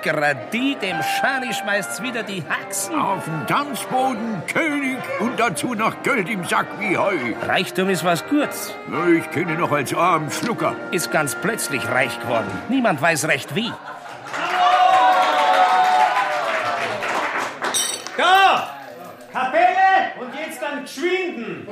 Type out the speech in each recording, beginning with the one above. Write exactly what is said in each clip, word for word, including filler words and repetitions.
leckerer die, dem Schani schmeißt's wieder die Haxen. Auf dem Tanzboden, König und dazu noch Geld im Sack wie Heu. Reichtum ist was Gutes. Na, ich kenne noch als armen Schlucker. Ist ganz plötzlich reich geworden. Niemand weiß recht wie. Da! Kapelle und jetzt dann geschwinden.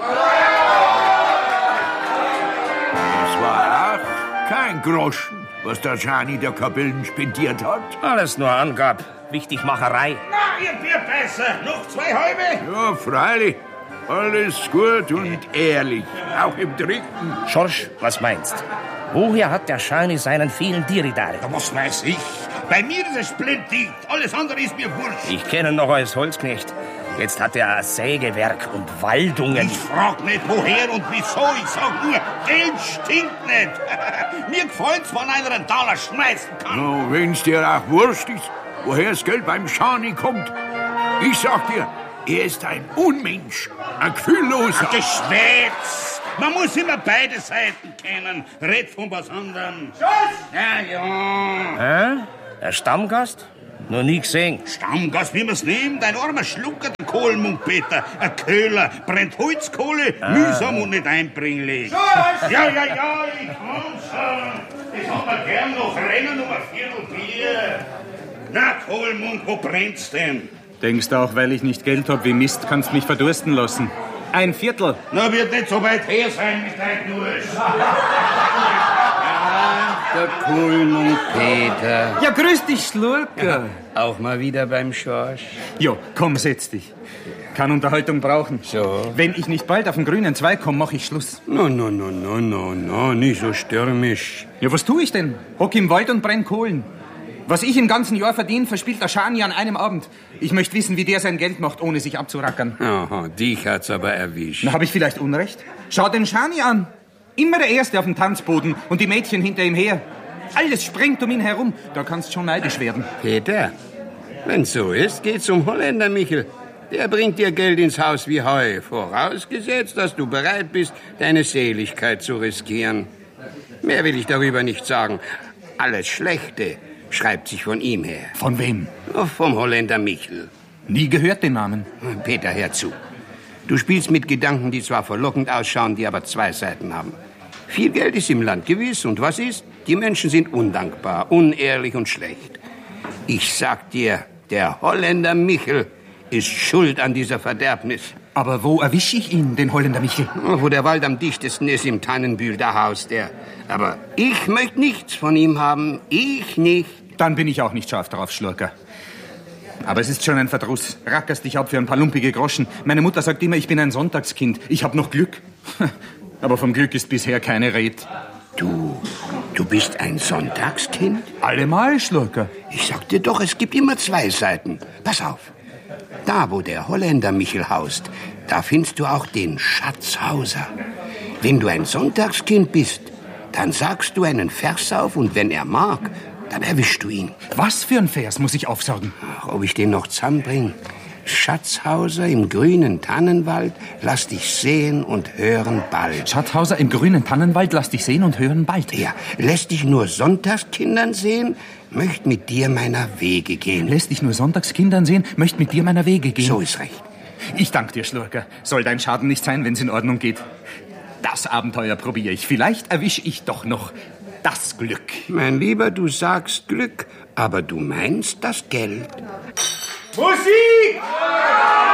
Das war auch kein Groschen, was der Schani der Kapellen spendiert hat. Alles nur Angab. Wichtigmacherei. Na, ihr Bier besser. Noch zwei halbe? Ja, freilich. Alles gut und ehrlich. Auch im Trinken. Schorsch, was meinst? Woher hat der Schani seinen vielen Diridare? Was weiß ich? Bei mir ist es splendid. Alles andere ist mir wurscht. Ich kenne ihn noch als Holzknecht. Jetzt hat er ein Sägewerk und Waldungen. Ich frag nicht, woher und wieso. Ich sag nur, Geld stinkt nicht. Mir gefällt's, wenn einer einen Taler schmeißen kann. Na, wenn's dir auch wurscht ist, woher das Geld beim Schani kommt. Ich sag dir, er ist ein Unmensch, ein Gefühlloser. Geschwätz! Man muss immer beide Seiten kennen. Red von was anderem. Schuss! Ja, ja. Hä? Der Stammgast? Noch nie gesehen. Stammgast, wie man's nimmt. Ein armer Schlucker, der Kohlenmunkpeter. Ein Köhler, brennt Holzkohle, ah. mühsam und nicht einbringlich. Schuss! Ja, ja, ja, ich komm schon. Das hat man gern noch. Rennen um ein Viertel Bier. Na, Kohlmunk, wo brennt's denn? Denkst du auch, weil ich nicht Geld hab wie Mist, kannst mich verdursten lassen? Ein Viertel. Na, wird nicht so weit her sein mit deinem Durst. Der Kohlmunk Peter. Ja, grüß dich, Schlurker. Auch mal wieder beim Schorsch. Jo, komm, setz dich. Kann Unterhaltung brauchen. So. Wenn ich nicht bald auf den grünen Zweig komme, mach ich Schluss. No, no, no, no, no, no, nicht so stürmisch. Ja, was tu ich denn? Hock im Wald und brenn Kohlen. Was ich im ganzen Jahr verdiene, verspielt der Schani an einem Abend. Ich möchte wissen, wie der sein Geld macht, ohne sich abzurackern. Aha, dich hat's aber erwischt. Na, hab ich vielleicht Unrecht? Schau den Schani an. Immer der Erste auf dem Tanzboden und die Mädchen hinter ihm her. Alles springt um ihn herum. Da kannst schon neidisch werden. Peter, wenn's so ist, geht's um Holländer Michel. Der bringt dir Geld ins Haus wie Heu, vorausgesetzt, dass du bereit bist, deine Seligkeit zu riskieren. Mehr will ich darüber nicht sagen. Alles Schlechte schreibt sich von ihm her. Von wem? Vom Holländer Michel. Nie gehört den Namen. Peter, hör zu. Du spielst mit Gedanken, die zwar verlockend ausschauen, die aber zwei Seiten haben. Viel Geld ist im Land gewiss. Und was ist? Die Menschen sind undankbar, unehrlich und schlecht. Ich sag dir, der Holländer Michel ist schuld an dieser Verderbnis. Aber wo erwische ich ihn, den Holländer Michel? Wo der Wald am dichtesten ist, im Tannenbühl, da haust er. Aber ich möchte nichts von ihm haben. Ich nicht. Dann bin ich auch nicht scharf drauf, Schlurker. Aber es ist schon ein Verdruss. Rackerst dich ab für ein paar lumpige Groschen. Meine Mutter sagt immer, ich bin ein Sonntagskind. Ich hab noch Glück. Aber vom Glück ist bisher keine Rede. Du, du bist ein Sonntagskind? Allemal, Schlurker. Ich sag dir doch, es gibt immer zwei Seiten. Pass auf. Da, wo der Holländer Michel haust, da findest du auch den Schatzhauser. Wenn du ein Sonntagskind bist, dann sagst du einen Vers auf und wenn er mag, dann erwischst du ihn. Was für ein Vers muss ich aufsagen? Ach, ob ich den noch zusammenbringe? Schatzhauser im grünen Tannenwald, lass dich sehen und hören bald. Schatzhauser im grünen Tannenwald, lass dich sehen und hören bald. Ja, lässt dich nur Sonntagskindern sehen, möcht mit dir meiner Wege gehen. Lässt dich nur Sonntagskindern sehen, möcht mit dir meiner Wege gehen. So ist recht. Ich danke dir, Schlurker. Soll dein Schaden nicht sein, wenn's in Ordnung geht. Das Abenteuer probiere ich. Vielleicht erwische ich doch noch das Glück. Mein Lieber, du sagst Glück, aber du meinst das Geld. Musik!